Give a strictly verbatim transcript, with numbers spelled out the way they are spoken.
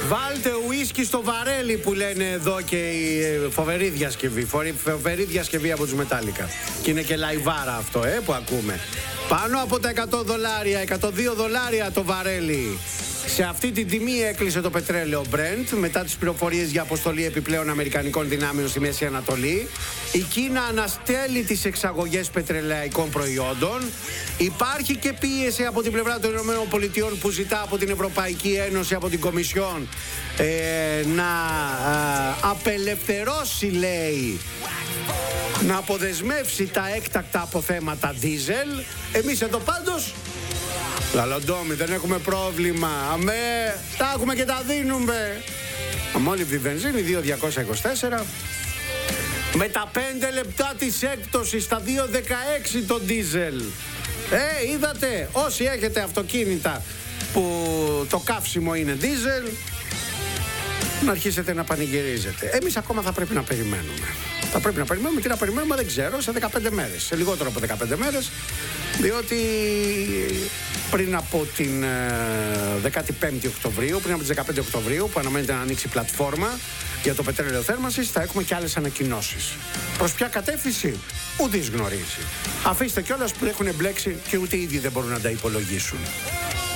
Βάλτε ουίσκι στο βαρέλι που λένε εδώ και η φοβερή διασκευή. Φοβερή διασκευή από τους Μετάλλικα. Και είναι και λαϊβάρα αυτό ε, που ακούμε. Πάνω από τα εκατό δολάρια, εκατόν δύο δολάρια το βαρέλι. Σε αυτή την τιμή έκλεισε το πετρέλαιο Brent μετά τις πληροφορίες για αποστολή επιπλέον αμερικανικών δυνάμεων στη Μέση Ανατολή. Η Κίνα αναστέλει τις εξαγωγές πετρελαϊκών προϊόντων. Υπάρχει και πίεση από την πλευρά των ΗΠΑ που ζητά από την Ευρωπαϊκή Ένωση, από την Κομισιόν ε, να ε, απελευθερώσει, λέει, να αποδεσμεύσει τα έκτακτα αποθέματα δίζελ. Εμείς εδώ πάντως λαλοντόμι, δεν έχουμε πρόβλημα. Αμέ, τα έχουμε και τα δίνουμε. Αμόλυβδη βενζίνη δύο χιλιάδες διακόσια είκοσι τέσσερα. Με τα πέντε λεπτά της έκπτωσης στα δύο δεκαέξι το δίζελ. Ε, είδατε, όσοι έχετε αυτοκίνητα που το καύσιμο είναι δίζελ, να αρχίσετε να πανηγυρίζετε. Εμείς ακόμα θα πρέπει να περιμένουμε. Θα πρέπει να περιμένουμε, τι να περιμένουμε δεν ξέρω, σε δεκαπέντε μέρες, σε λιγότερο από δεκαπέντε μέρες, διότι πριν από την δεκαπέντε Οκτωβρίου, πριν από τις δεκαπέντε Οκτωβρίου που αναμένεται να ανοίξει η πλατφόρμα για το πετρέλαιο θέρμανσης, θα έχουμε και άλλες ανακοινώσεις. Προς ποια κατεύθυνση, ούτε γνωρίζει. Αφήστε κιόλας που έχουν μπλέξει και ούτε ήδη δεν μπορούν να τα υπολογίσουν.